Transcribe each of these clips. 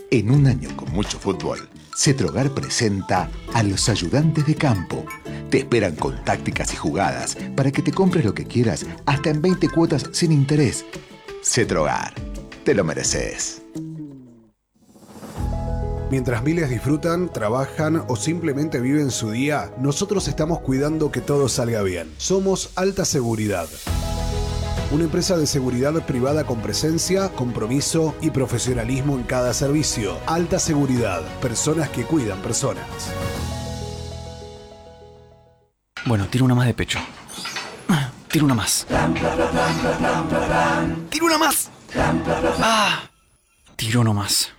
En un año con mucho fútbol, Cetrogar presenta a los ayudantes de campo. Te esperan con tácticas y jugadas para que te compres lo que quieras hasta en 20 cuotas sin interés. Cetrogar, te lo mereces. Mientras miles disfrutan, trabajan o simplemente viven su día, nosotros estamos cuidando que todo salga bien. Somos Alta Seguridad. Una empresa de seguridad privada con presencia, compromiso y profesionalismo en cada servicio. Alta Seguridad. Personas que cuidan personas. Bueno, tiro una más de pecho. Tiro una más. Tiro una más. Tiro no más.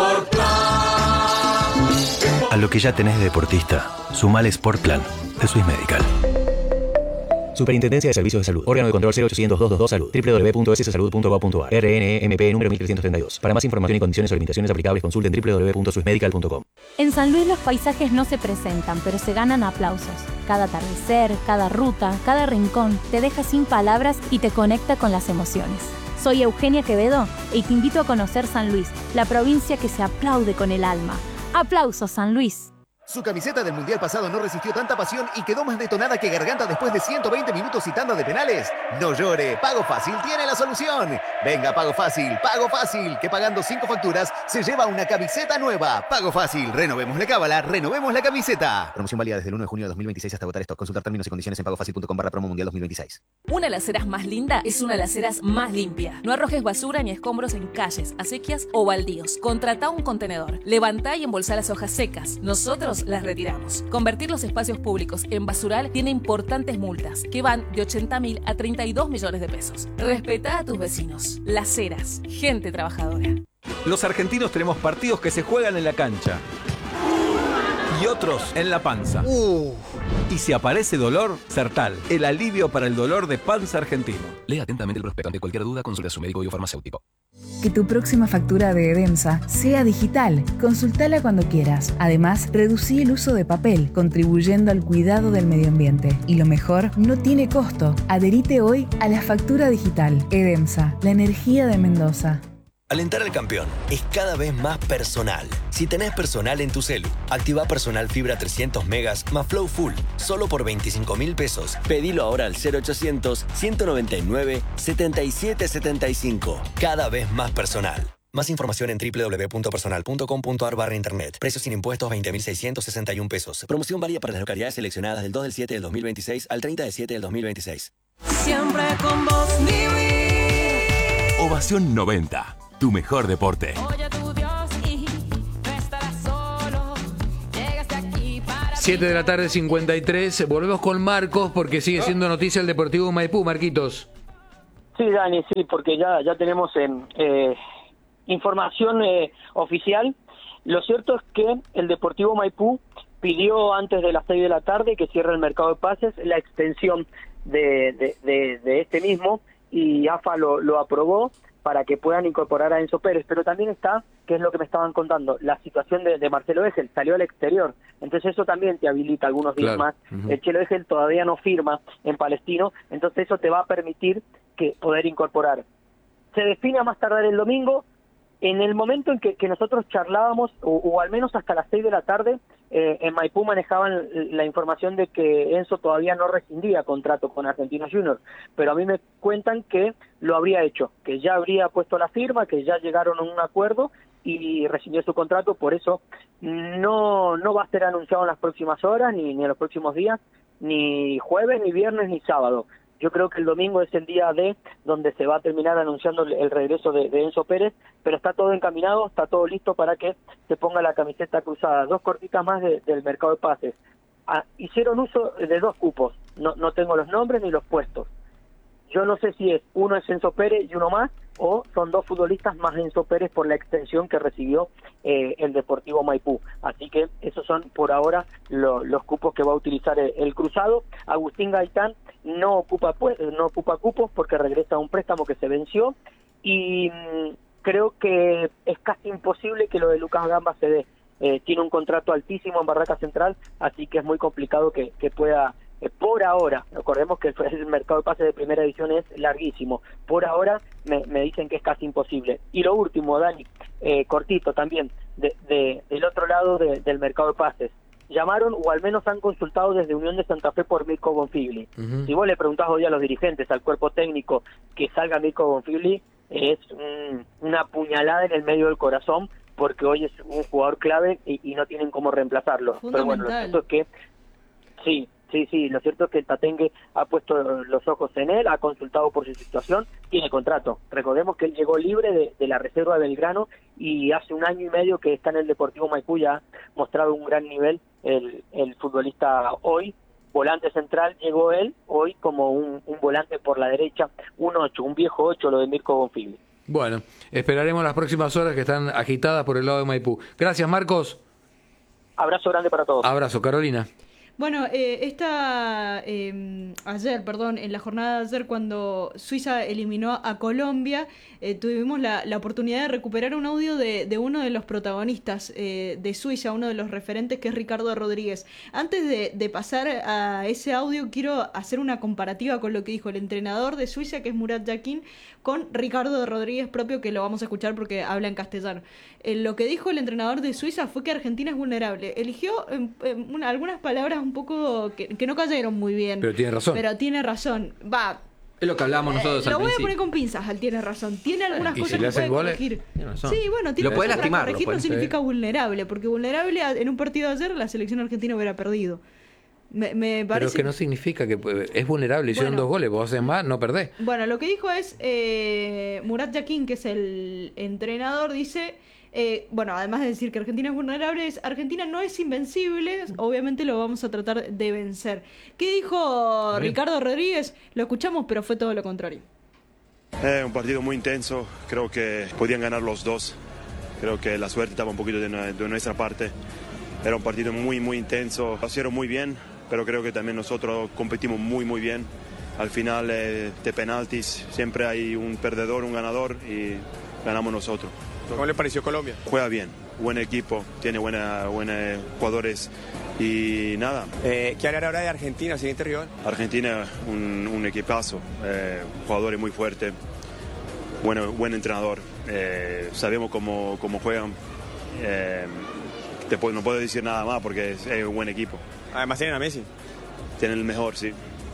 A lo que ya tenés de deportista, sumale Sport Plan de Swiss Medical. Superintendencia de Servicios de Salud. Órgano de control 0800-222 Salud. www.sssalud.gov.ar. RNMP número 1332. Para más información y condiciones o limitaciones aplicables, consulten www.swissmedical.com. En San Luis los paisajes no se presentan, pero se ganan aplausos. Cada atardecer, cada ruta, cada rincón te deja sin palabras y te conecta con las emociones. Soy Eugenia Quevedo y te invito a conocer San Luis, la provincia que se aplaude con el alma. ¡Aplausos, San Luis! Su camiseta del Mundial pasado no resistió tanta pasión y quedó más detonada que Garganta después de 120 minutos y tanda de penales. No llore, Pago Fácil tiene la solución. Venga, Pago Fácil, que pagando 5 facturas se lleva una camiseta nueva. Pago Fácil, renovemos la cábala, renovemos la camiseta. Promoción válida desde el 1 de junio de 2026 hasta agotar stock. Consultar términos y condiciones en pagofacil.com/promo mundial 2026. Una Laceras más linda es una Laceras más limpia. No arrojes basura ni escombros en calles, acequias o baldíos. Contratá un contenedor. Levantá y embolsá las hojas secas. Nosotros las retiramos. Convertir los espacios públicos en basural tiene importantes multas que van de 80.000 a 32 millones de pesos. Respetá a tus vecinos. Laceras, gente trabajadora. Los argentinos tenemos partidos que se juegan en la cancha y otros en la panza. Y si aparece dolor, Sertal, el alivio para el dolor de panza argentino. Lea atentamente el prospecto. Ante cualquier duda, consulte a su médico y o farmacéutico. Que tu próxima factura de Edemsa sea digital. Consultala cuando quieras. Además, reducí el uso de papel, contribuyendo al cuidado del medio ambiente. Y lo mejor, no tiene costo. Adherite hoy a la factura digital. Edemsa, la energía de Mendoza. Alentar al campeón es cada vez más personal. Si tenés personal en tu celu, activa Personal Fibra 300 megas más Flow Full, solo por 25.000 pesos. Pedilo ahora al 0800-199-7775. Cada vez más personal. Más información en www.personal.com.ar/internet. Precios sin impuestos 20.661 pesos. Promoción válida para las localidades seleccionadas del 2/7 del 2026 al 30/7 del 2026. Siempre con vos, Niwi. Ovación 90. Tu mejor deporte. Oye tu Dios y no estarás solo. Llegaste aquí para 7 de la tarde, 53. Volvemos con Marcos porque sigue siendo noticia el Deportivo Maipú. Marquitos. Sí, Dani, sí, porque ya tenemos información oficial. Lo cierto es que el Deportivo Maipú pidió antes de las 6 de la tarde que cierre el mercado de pases la extensión de este mismo, y AFA lo aprobó para que puedan incorporar a Enzo Pérez, pero también está, que es lo que me estaban contando, la situación de Marcelo Egel, salió al exterior, entonces eso también te habilita algunos días más. El Chelo Egel todavía no firma en Palestino, entonces eso te va a permitir poder incorporar. Se define a más tardar el domingo. En el momento en que nosotros charlábamos, o al menos hasta las 6 de la tarde, en Maipú manejaban la información de que Enzo todavía no rescindía contrato con Argentinos Juniors, pero a mí me cuentan que lo habría hecho, que ya habría puesto la firma, que ya llegaron a un acuerdo y rescindió su contrato. Por eso no va a ser anunciado en las próximas horas, ni en los próximos días, ni jueves, ni viernes, ni sábado. Yo creo que el domingo es el día donde se va a terminar anunciando el regreso de Enzo Pérez, pero está todo encaminado, está todo listo para que se ponga la camiseta cruzada. 2 cortitas más del mercado de pases. Hicieron uso de 2 cupos, no tengo los nombres ni los puestos. Yo no sé si uno es Enzo Pérez y uno más, o son 2 futbolistas más Enzo Pérez por la extensión que recibió el Deportivo Maipú. Así que esos son por ahora los cupos que va a utilizar el cruzado. Agustín Gaitán no ocupa cupos porque regresa a un préstamo que se venció, y creo que es casi imposible que lo de Lucas Gamba se dé. Tiene un contrato altísimo en Barraca Central, así que es muy complicado que pueda. Por ahora, recordemos que el mercado de pases de primera división es larguísimo. Por ahora me dicen que es casi imposible. Y lo último, Dani, cortito también, del otro lado del mercado de pases. Llamaron o al menos han consultado desde Unión de Santa Fe por Mirko Bonfigli. Si vos le preguntás hoy a los dirigentes, al cuerpo técnico, que salga Mirko Bonfigli, es una puñalada en el medio del corazón, porque hoy es un jugador clave y no tienen cómo reemplazarlo. Pero bueno, lo cierto es que sí, lo cierto es que el Tatengue ha puesto los ojos en él, ha consultado por su situación, tiene contrato. Recordemos que él llegó libre de la reserva de Belgrano y hace 1 año y medio que está en el Deportivo Maipú, ya ha mostrado un gran nivel el futbolista hoy. Volante central llegó él hoy como un volante por la derecha, un 8, un viejo 8 lo de Mirko Bonfigli. Bueno, esperaremos las próximas horas que están agitadas por el lado de Maipú. Gracias, Marcos. Abrazo grande para todos. Abrazo, Carolina. Bueno, ayer, en la jornada de ayer, cuando Suiza eliminó a Colombia, tuvimos la oportunidad de recuperar un audio de uno de los protagonistas de Suiza, uno de los referentes, que es Ricardo Rodríguez. Antes de pasar a ese audio, quiero hacer una comparativa con lo que dijo el entrenador de Suiza, que es Murat Yakin, con Ricardo Rodríguez propio, que lo vamos a escuchar porque habla en castellano. Lo que dijo el entrenador de Suiza fue que Argentina es vulnerable. Eligió algunas palabras un poco que no cayeron muy bien. Pero tiene razón. Va. Es lo que hablábamos nosotros al Lo voy a principio. poner con pinzas al tiene razón. Tiene algunas ¿Y cosas si le que hacen puede goles? corregir. Tiene razón. Sí, bueno, tiene Lo puede cosas para lastimar. corregir, no significa vulnerable, porque vulnerable en un partido de ayer la selección argentina hubiera perdido. Me Pero parece que no significa que es vulnerable. Hicieron 2 goles, vos haces más, no perdés. Bueno, lo que dijo es Murat Yakin, que es el entrenador, dice, además de decir que Argentina es vulnerable, Argentina no es invencible, obviamente lo vamos a tratar de vencer. ¿Qué dijo Ricardo Rodríguez? Lo escuchamos, pero fue todo lo contrario. Un partido muy intenso, creo que podían ganar los dos, creo que la suerte estaba un poquito de nuestra parte. Era un partido muy intenso, lo hicieron muy bien, pero creo que también nosotros competimos muy bien. Al final de penaltis siempre hay un perdedor, un ganador y ganamos nosotros. ¿Cómo le pareció Colombia? Juega bien, buen equipo, tiene buenos jugadores y nada. ¿Qué hablar ahora de Argentina, siguiente rival? Argentina, un equipazo, jugadores muy fuertes, buen entrenador, sabemos cómo juegan. No puedo decir nada más porque es un buen equipo. Además tienen a Messi. Tienen el mejor, sí.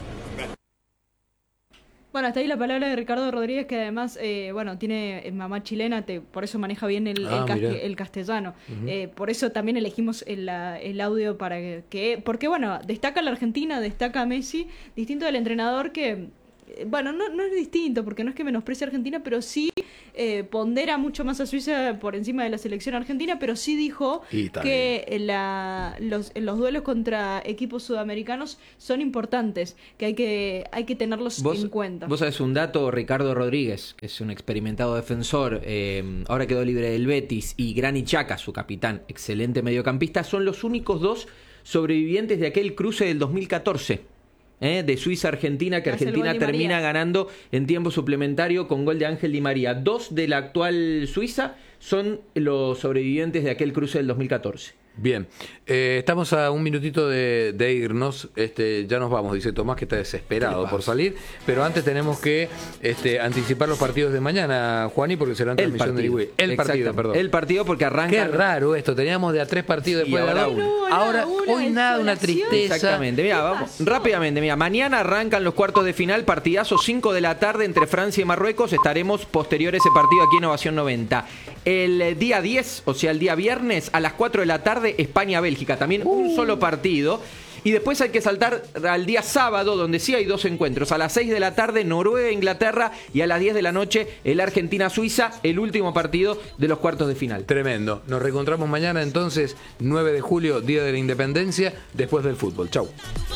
Bueno, hasta ahí la palabra de Ricardo Rodríguez, que además, tiene mamá chilena, por eso maneja bien el castellano. Por eso también elegimos el audio porque destaca la Argentina, destaca a Messi, distinto del entrenador que, no es distinto, porque no es que menosprecie a Argentina, pero sí pondera mucho más a Suiza por encima de la selección argentina, pero sí dijo que los duelos contra equipos sudamericanos son importantes, que hay que tenerlos en cuenta. Vos sabés un dato, Ricardo Rodríguez, que es un experimentado defensor, ahora quedó libre del Betis, y Granit Xhaka, su capitán, excelente mediocampista, son los únicos 2 sobrevivientes de aquel cruce del 2014. De Suiza-Argentina, que Argentina termina ganando en tiempo suplementario con gol de Ángel Di María. 2 de la actual Suiza son los sobrevivientes de aquel cruce del 2014. Bien, estamos a un minutito de irnos, ya nos vamos, dice Tomás, que está desesperado por salir, pero antes tenemos que anticipar los partidos de mañana, Juani, porque serán transmisión de Ligüe. El partido, porque arranca... Qué raro esto, teníamos de a 3 partidos después de ahora uno. Ahora, hoy nada, una tristeza. Exactamente, mira, vamos rápidamente, mira, mañana arrancan los cuartos de final, partidazo 5 de la tarde entre Francia y Marruecos, estaremos posterior a ese partido aquí en Ovación 90. El día 10, o sea, el día viernes, a las 4 de la tarde, España-Bélgica, también un solo partido. Y después hay que saltar al día sábado, donde sí hay 2 encuentros. A las 6 de la tarde, Noruega-Inglaterra, y a las 10 de la noche, el Argentina-Suiza, el último partido de los cuartos de final. Tremendo. Nos reencontramos mañana, entonces, 9 de julio, Día de la Independencia, después del fútbol. Chau.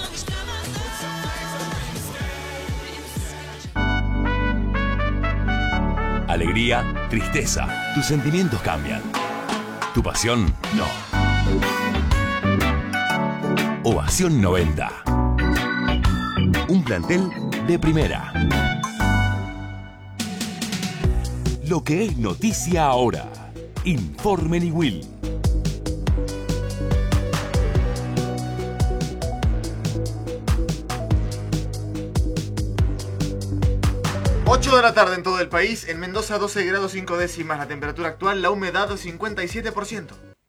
Alegría, tristeza, tus sentimientos cambian. Tu pasión, no. Ovación 90. Un plantel de primera. Lo que es noticia ahora. Informe Nigüil. 8 de la tarde en todo el país, en Mendoza 12 grados 5 décimas la temperatura actual, la humedad 57%.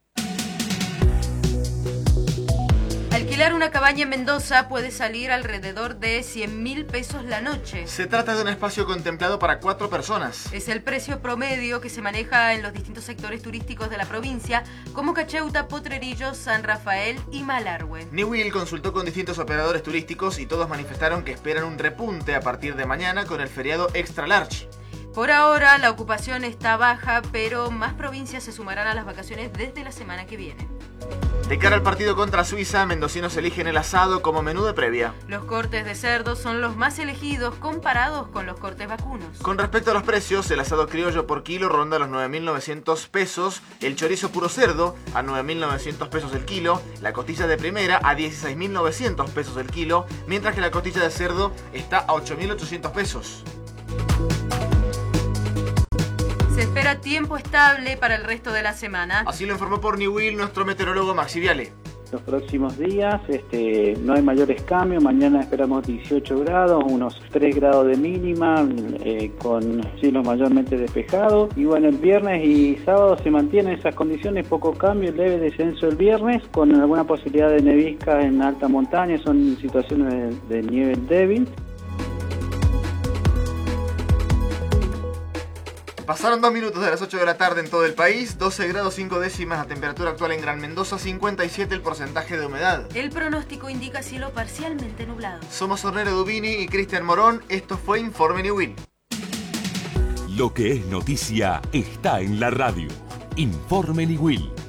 Alquilar una cabaña en Mendoza puede salir alrededor de 100.000 pesos la noche. Se trata de un espacio contemplado para 4 personas. Es el precio promedio que se maneja en los distintos sectores turísticos de la provincia, como Cacheuta, Potrerillos, San Rafael y Malargüe. Newell consultó con distintos operadores turísticos y todos manifestaron que esperan un repunte a partir de mañana con el feriado Extra Large. Por ahora la ocupación está baja, pero más provincias se sumarán a las vacaciones desde la semana que viene. De cara al partido contra Suiza, mendocinos eligen el asado como menú de previa. Los cortes de cerdo son los más elegidos comparados con los cortes vacunos. Con respecto a los precios, el asado criollo por kilo ronda los 9.900 pesos, el chorizo puro cerdo a 9.900 pesos el kilo, la costilla de primera a 16.900 pesos el kilo, mientras que la costilla de cerdo está a 8.800 pesos. Se espera tiempo estable para el resto de la semana. Así lo informó por Newell nuestro meteorólogo Maxi Viale. Los próximos días no hay mayores cambios. Mañana esperamos 18 grados, unos 3 grados de mínima, con cielos mayormente despejados. Y bueno, el viernes y sábado se mantienen esas condiciones, poco cambio, leve descenso el viernes, con alguna posibilidad de nevisca en alta montaña, son situaciones de nieve débil. Pasaron 2 minutos de las 8 de la tarde en todo el país, 12 grados 5 décimas la temperatura actual en Gran Mendoza, 57 el porcentaje de humedad. El pronóstico indica cielo parcialmente nublado. Somos Ornero Dubini y Cristian Morón, esto fue Informe Newell. Lo que es noticia está en la radio. Informe Newell.